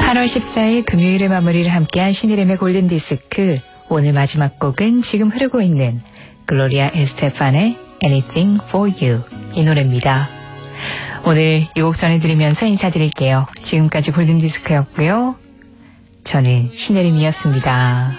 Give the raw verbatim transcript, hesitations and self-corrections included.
팔월 십사일 금요일의 마무리를 함께한 신혜림의 골든디스크. 오늘 마지막 곡은 지금 흐르고 있는 글로리아 에스테판의 Anything for You 이 노래입니다. 오늘 이 곡 전해드리면서 인사드릴게요. 지금까지 골든디스크였고요. 저는 신혜림이었습니다.